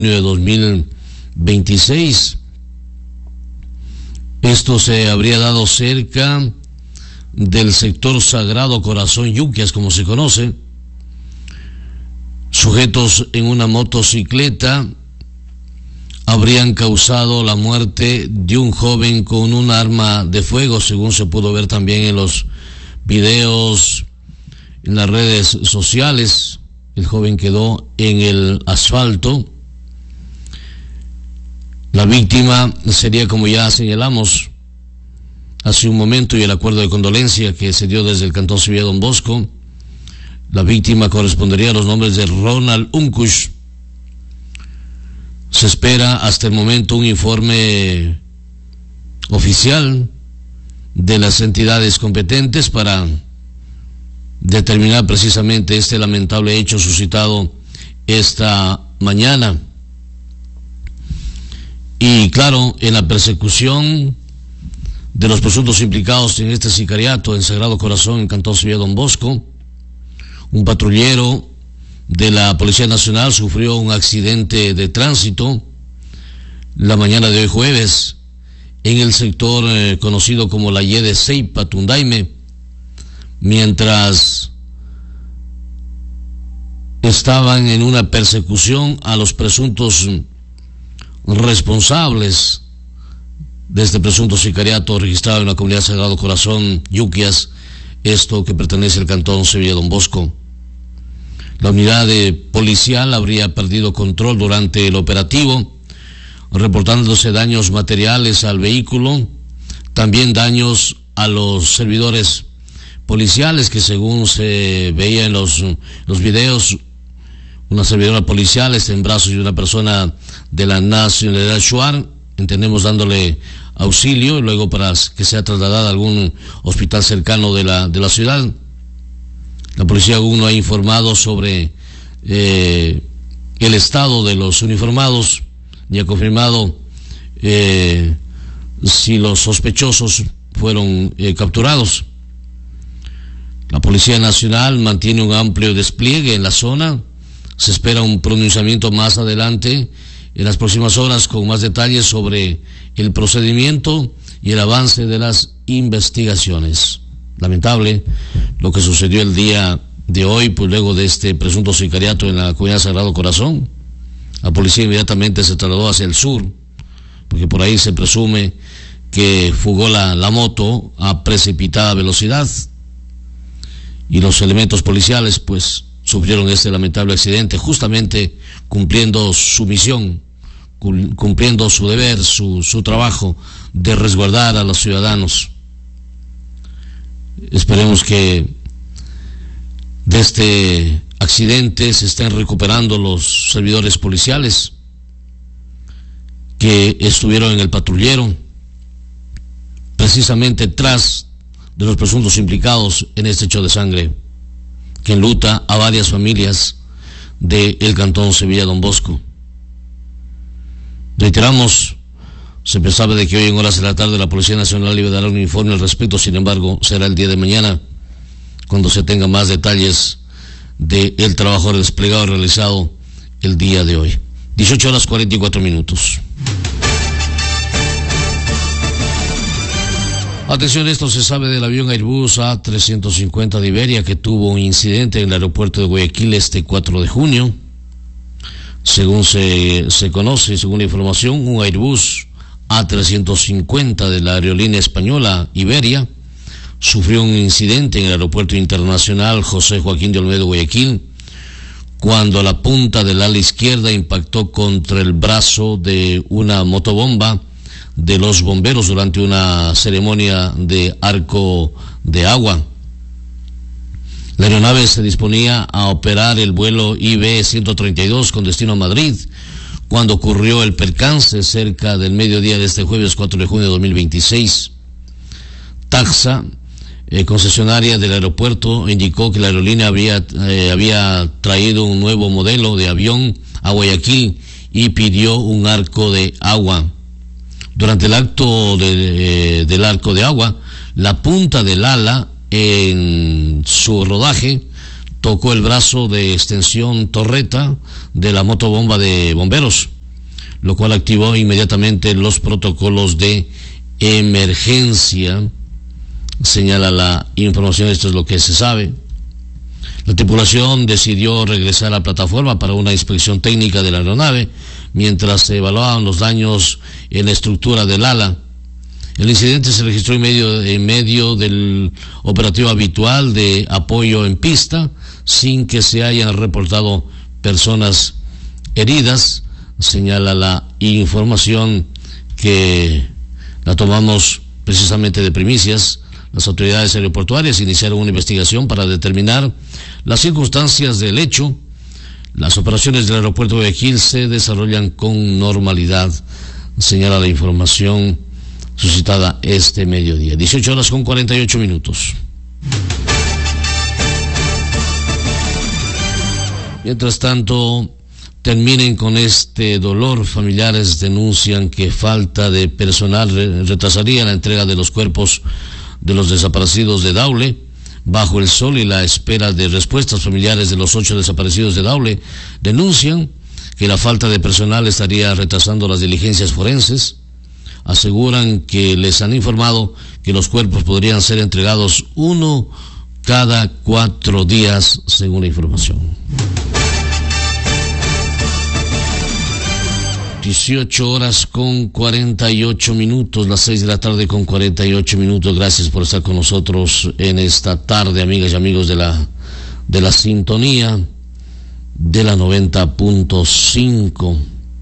de 2026. Esto se habría dado cerca del sector Sagrado Corazón Yuquias, como se conoce. Sujetos en una motocicleta habrían causado la muerte de un joven con un arma de fuego, según se pudo ver también en los videos en las redes sociales. El joven quedó en el asfalto. La víctima sería, como ya señalamos hace un momento, y el acuerdo de condolencia que se dio desde el Cantón Sevilla Don Bosco, la víctima correspondería a los nombres de Ronald Uncush. Se espera hasta el momento un informe oficial de las entidades competentes para determinar precisamente este lamentable hecho suscitado esta mañana. Y claro, en la persecución de los presuntos implicados en este sicariato en Sagrado Corazón, en Cantón Sevilla Don Bosco, un patrullero de la Policía Nacional sufrió un accidente de tránsito la mañana de hoy jueves en el sector conocido como la Y de Ceipa, Tundaime, mientras estaban en una persecución a los presuntos responsables de este presunto sicariato registrado en la comunidad Sagrado Corazón Yuquias, esto que pertenece al Cantón Sevilla Don Bosco. La unidad policial habría perdido control durante el operativo, reportándose daños materiales al vehículo, también daños a los servidores policiales, que según se veía en los videos, una servidora policial está en brazos de una persona de la nacionalidad Shuar, entendemos dándole auxilio, y luego para que sea trasladada a algún hospital cercano de la ciudad. La policía aún no ha informado sobre el estado de los uniformados, ni ha confirmado si los sospechosos fueron capturados. La Policía Nacional mantiene un amplio despliegue en la zona. Se espera un pronunciamiento más adelante en las próximas horas con más detalles sobre el procedimiento y el avance de las investigaciones. Lamentable lo que sucedió el día de hoy, pues luego de este presunto sicariato en la comunidad Sagrado Corazón. La policía inmediatamente se trasladó hacia el sur, porque por ahí se presume que fugó la moto a precipitada velocidad, y los elementos policiales pues sufrieron este lamentable accidente, justamente cumpliendo su misión, cumpliendo su deber, su trabajo de resguardar a los ciudadanos. Esperemos que de este accidente se estén recuperando los servidores policiales que estuvieron en el patrullero, precisamente tras de los presuntos implicados en este hecho de sangre que enluta a varias familias del Cantón Sevilla Don Bosco. Reiteramos, se pensaba de que hoy en horas de la tarde la Policía Nacional iba a dar un informe al respecto, sin embargo será el día de mañana cuando se tenga más detalles del trabajo desplegado y realizado el día de hoy. 18:44. Atención, esto se sabe del avión Airbus A350 de Iberia que tuvo un incidente en el aeropuerto de Guayaquil este 4 de junio. Según se conoce, según la información, un Airbus A350 de la aerolínea española Iberia sufrió un incidente en el aeropuerto internacional José Joaquín de Olmedo, Guayaquil, cuando la punta del ala izquierda impactó contra el brazo de una motobomba de los bomberos durante una ceremonia de arco de agua. La aeronave se disponía a operar el vuelo IB-132 con destino a Madrid cuando ocurrió el percance cerca del mediodía de este jueves 4 de junio de 2026. Taxa, concesionaria del aeropuerto, indicó que la aerolínea había traído un nuevo modelo de avión a Guayaquil y pidió un arco de agua. Durante el acto del arco de agua, la punta del ala en su rodaje tocó el brazo de extensión torreta de la motobomba de bomberos, lo cual activó inmediatamente los protocolos de emergencia. Señala la información, esto es lo que se sabe. La tripulación decidió regresar a la plataforma para una inspección técnica de la aeronave, mientras se evaluaban los daños en la estructura del ala. El incidente se registró en medio del operativo habitual de apoyo en pista, sin que se hayan reportado personas heridas. Señala la información, que la tomamos precisamente de primicias. Las autoridades aeroportuarias iniciaron una investigación para determinar las circunstancias del hecho. Las operaciones del aeropuerto de Guayaquil se desarrollan con normalidad, señala la información suscitada este mediodía. 18:48. Mientras tanto, terminen con este dolor. Familiares denuncian que falta de personal retrasaría la entrega de los cuerpos de los desaparecidos de Daule. Bajo el sol y la espera de respuestas, familiares de los 8 desaparecidos de Daule denuncian que la falta de personal estaría retrasando las diligencias forenses. Aseguran que les han informado que los cuerpos podrían ser entregados uno cada 4 días, según la información. 18:48, las 6 de la tarde con 48 minutos. Gracias por estar con nosotros en esta tarde, amigas y amigos de la sintonía de la 90.5.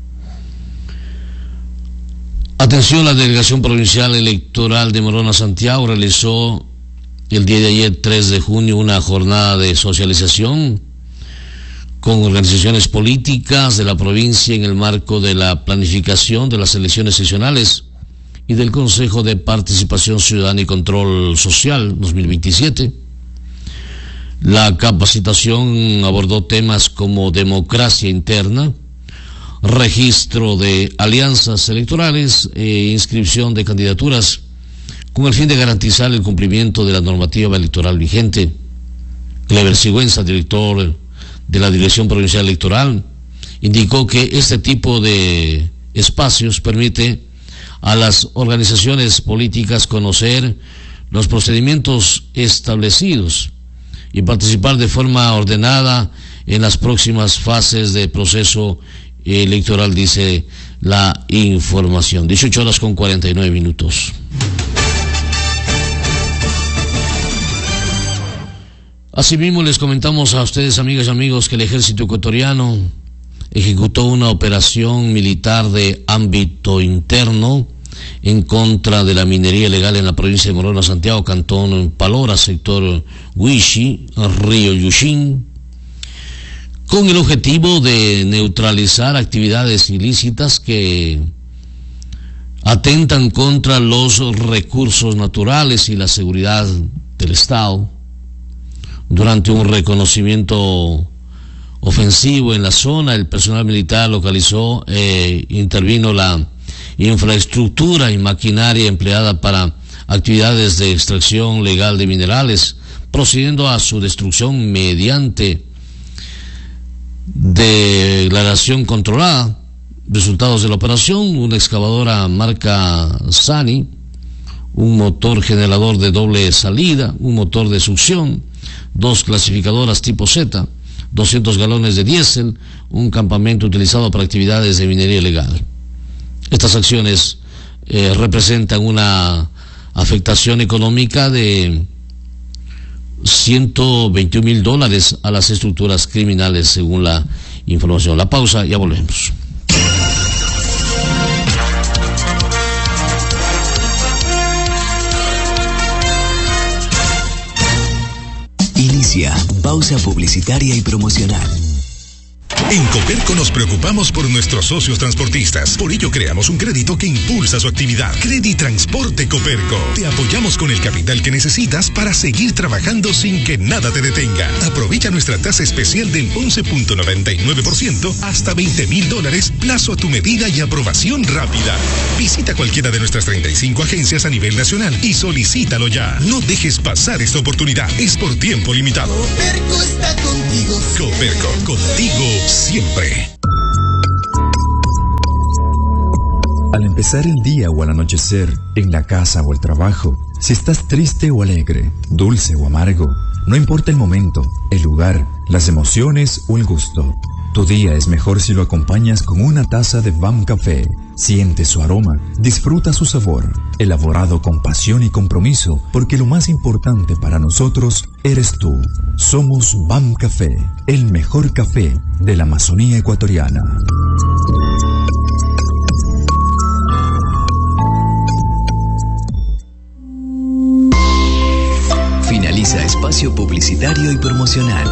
Atención, la Delegación Provincial Electoral de Morona Santiago realizó el día de ayer, 3 de junio, una jornada de socialización con organizaciones políticas de la provincia en el marco de la planificación de las elecciones seccionales y del Consejo de Participación Ciudadana y Control Social 2027. La capacitación abordó temas como democracia interna, registro de alianzas electorales e inscripción de candidaturas, con el fin de garantizar el cumplimiento de la normativa electoral vigente. Clever Sigüenza, director de la Dirección Provincial Electoral, indicó que este tipo de espacios permite a las organizaciones políticas conocer los procedimientos establecidos y participar de forma ordenada en las próximas fases de proceso electoral, dice la información. 18:49. Asimismo, les comentamos a ustedes, amigas y amigos, que el ejército ecuatoriano ejecutó una operación militar de ámbito interno en contra de la minería ilegal en la provincia de Morona Santiago, cantón Palora, sector Huishi, río Yushín, con el objetivo de neutralizar actividades ilícitas que atentan contra los recursos naturales y la seguridad del Estado. Durante un reconocimiento ofensivo en la zona, el personal militar localizó intervino la infraestructura y maquinaria empleada para actividades de extracción legal de minerales, procediendo a su destrucción mediante declaración controlada. Resultados de la operación: una excavadora marca Sani, un motor generador de doble salida, un motor de succión, 2 clasificadoras tipo Z, 200 galones de diésel, un campamento utilizado para actividades de minería ilegal. Estas acciones representan una afectación económica de $121,000 a las estructuras criminales, según la información. La pausa, ya volvemos. Inicia pausa publicitaria y promocional. En Coperco nos preocupamos por nuestros socios transportistas. Por ello creamos un crédito que impulsa su actividad. Creditransporte Coperco. Te apoyamos con el capital que necesitas para seguir trabajando sin que nada te detenga. Aprovecha nuestra tasa especial del 11.99% hasta $20,000, plazo a tu medida y aprobación rápida. Visita cualquiera de nuestras 35 agencias a nivel nacional y solicítalo ya. No dejes pasar esta oportunidad. Es por tiempo limitado. Coperco está contigo. Coperco, contigo siempre. Al empezar el día o al anochecer, en la casa o el trabajo, si estás triste o alegre, dulce o amargo, no importa el momento, el lugar, las emociones o el gusto. Tu día es mejor si lo acompañas con una taza de BAM Café. Siente su aroma, disfruta su sabor, elaborado con pasión y compromiso, porque lo más importante para nosotros eres tú. Somos BAM Café, el mejor café de la Amazonía ecuatoriana. Finaliza espacio publicitario y promocional.